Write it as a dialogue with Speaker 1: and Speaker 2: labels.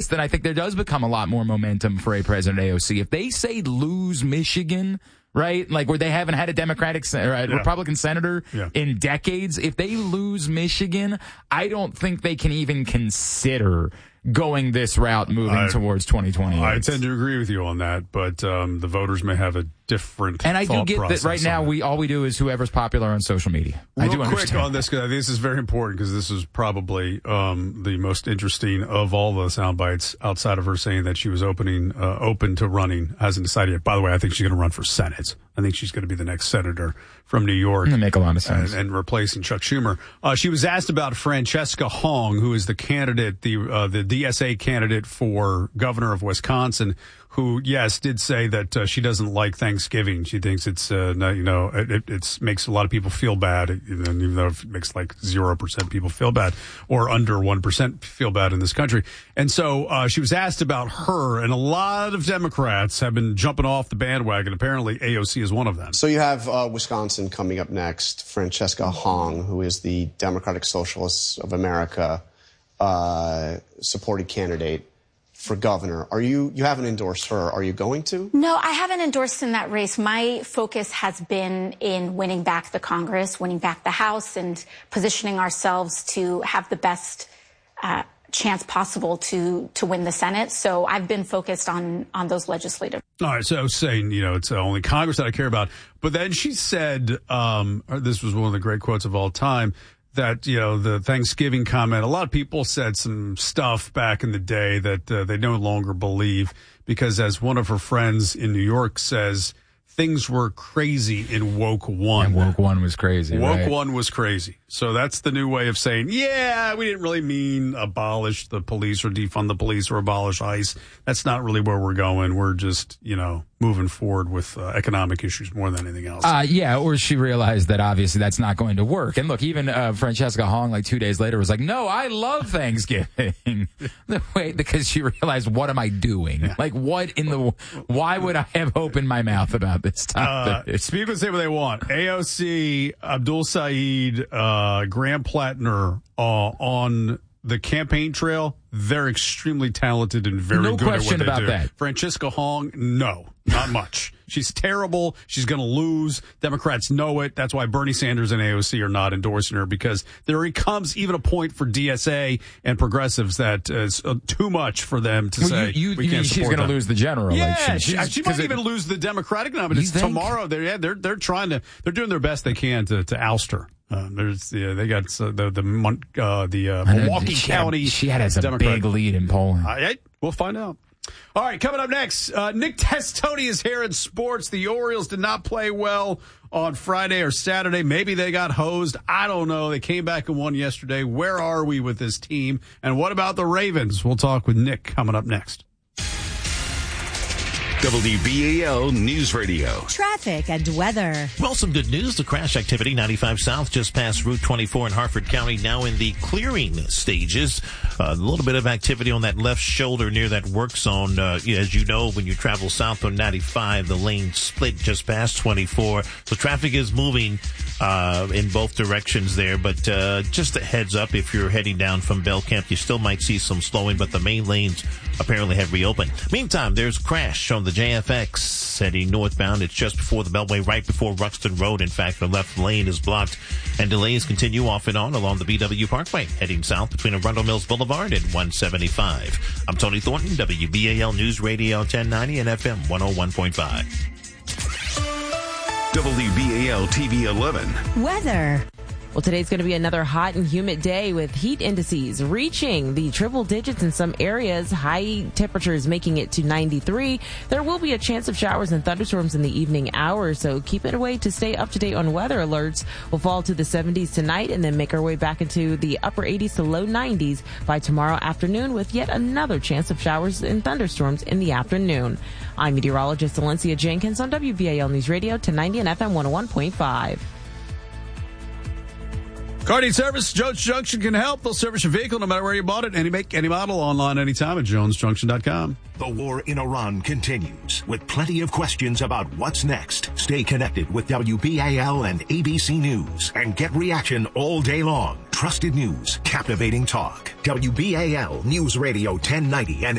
Speaker 1: that I think there does become a lot more momentum for a president AOC. If they say lose Michigan, right, like where they haven't had a Republican senator in decades, if they lose Michigan, I don't think they can even consider going this route moving towards 2028.
Speaker 2: I tend to agree with you on that, but the voters may have a different
Speaker 1: and I do get that right now all we do is whoever's popular on social media.
Speaker 2: Real
Speaker 1: I do
Speaker 2: quick on this, because this is very important, because this is probably the most interesting of all the sound bites outside of her saying that she was open to running, hasn't decided yet. By the way, I think she's going to run for Senate. I think she's going to be the next senator from New York.
Speaker 1: That make a lot of sense.
Speaker 2: And replacing Chuck Schumer. She was asked about Francesca Hong, who is the candidate, the DSA candidate for governor of Wisconsin, who, yes, did say that she doesn't like Thanksgiving. She thinks it's, it makes a lot of people feel bad, even though it makes like 0% people feel bad or under 1% feel bad in this country. And so she was asked about her, and a lot of Democrats have been jumping off the bandwagon. Apparently, AOC is one of them.
Speaker 3: So you have Wisconsin coming up next, Francesca Hong, who is the Democratic Socialists of America supported candidate for governor. You haven't endorsed her. Are you going to?
Speaker 4: No, I haven't endorsed in that race. My focus has been in winning back the Congress, winning back the House, and positioning ourselves to have the best chance possible to win the Senate. So I've been focused on those legislative.
Speaker 2: All right, so saying, it's only Congress that I care about. But then she said, this was one of the great quotes of all time, that, the Thanksgiving comment, a lot of people said some stuff back in the day that they no longer believe, because as one of her friends in New York says, things were crazy in Woke One.
Speaker 1: And Woke One was crazy,
Speaker 2: Woke One was crazy. So that's the new way of saying, we didn't really mean abolish the police or defund the police or abolish ICE. That's not really where we're going. We're just, moving forward with economic issues more than anything else.
Speaker 1: Or she realized that obviously that's not going to work. And look, even Francesca Hong, like 2 days later, was like, no, I love Thanksgiving. Because she realized, what am I doing? Yeah. Like, why would I have opened my mouth about this topic?
Speaker 2: People say what they want. AOC, Abdul Saeed, Graham Plattner on the campaign trail, they're extremely talented and very good at what they do. No question about that. Francesca Hong, no, not much. She's terrible. She's going to lose. Democrats know it. That's why Bernie Sanders and AOC are not endorsing her, because there comes even a point for DSA and progressives that is too much for them to say we can't support
Speaker 1: she's going to lose the general election.
Speaker 2: She might even lose the Democratic nomination tomorrow. They're doing their best they can to oust her. They got the Milwaukee County.
Speaker 1: She had a big lead in polling.
Speaker 2: We'll find out. All right, coming up next, Nick Testoni is here in sports. The Orioles did not play well on Friday or Saturday. Maybe they got hosed. I don't know. They came back and won yesterday. Where are we with this team? And what about the Ravens? We'll talk with Nick coming up next.
Speaker 5: WBAL News Radio.
Speaker 6: Traffic and weather.
Speaker 7: Well, some good news. The crash activity, 95 South, just past Route 24 in Harford County, now in the clearing stages. A little bit of activity on that left shoulder near that work zone. As you know, when you travel south on 95, the lane split just past 24. So traffic is moving in both directions there. But just a heads up, if you're heading down from Bell Camp, you still might see some slowing, but the main lanes apparently have reopened. Meantime, there's crash on the JFX heading northbound. It's just before the Beltway, right before Ruxton Road. In fact, the left lane is blocked, and delays continue off and on along the BW Parkway, heading south between Arundel Mills Boulevard and 175. I'm Tony Thornton, WBAL News Radio 1090 and FM 101.5.
Speaker 5: WBAL TV 11.
Speaker 6: Weather. Well, today's going to be another hot and humid day with heat indices reaching the triple digits in some areas. High temperatures making it to 93. There will be a chance of showers and thunderstorms in the evening hours, so keep it away to stay up to date on weather alerts. We'll fall to the 70s tonight and then make our way back into the upper 80s to low 90s by tomorrow afternoon, with yet another chance of showers and thunderstorms in the afternoon. I'm meteorologist Valencia Jenkins on WBAL News Radio 1090 and FM 101.5.
Speaker 2: Car Need Service, Jones Junction can help. They'll service your vehicle no matter where you bought it. Any make, any model, online anytime at jonesjunction.com.
Speaker 8: The war in Iran continues with plenty of questions about what's next. Stay connected with WBAL and ABC News and get reaction all day long. Trusted news, captivating talk. WBAL News Radio 1090 and